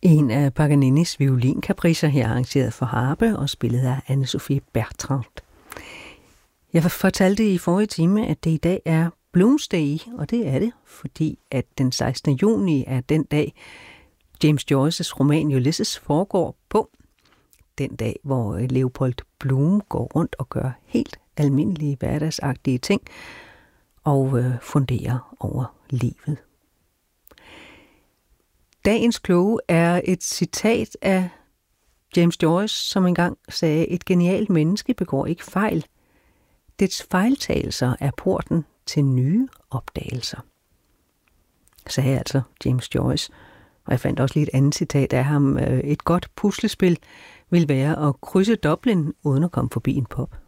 En af Paganinis violinkapricer her arrangeret for harpe og spillet af Anne-Sophie Bertrand. Jeg fortalte i forrige time, at det i dag er Bloomsday, og det er det, fordi at den 16. juni er den dag, James Joyces roman Ulysses foregår på. Den dag, hvor Leopold Bloom går rundt og gør helt almindelige hverdagsagtige ting og funderer over livet. Dagens kloge er et citat af James Joyce, som engang sagde, et genialt menneske begår ikke fejl. Dets fejltagelser er porten til nye opdagelser. Sagde altså James Joyce. Og jeg fandt også lige et andet citat af ham. Et godt puslespil vil være at krydse Dublin uden at komme forbi en pub.